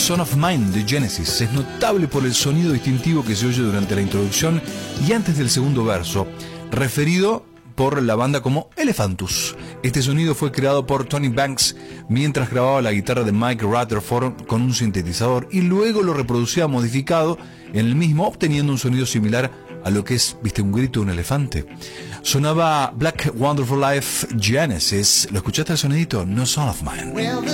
Son of Mine de Genesis es notable por el sonido distintivo que se oye durante la introducción y antes del segundo verso, referido por la banda como Elephantus. Este sonido fue creado por Tony Banks mientras grababa la guitarra de Mike Rutherford con un sintetizador y luego lo reproducía modificado en el mismo, obteniendo un sonido similar a lo que es, ¿viste? Un grito de un elefante. Sonaba Black Wonderful Life Genesis. ¿Lo escuchaste el sonidito? No Son of Mine.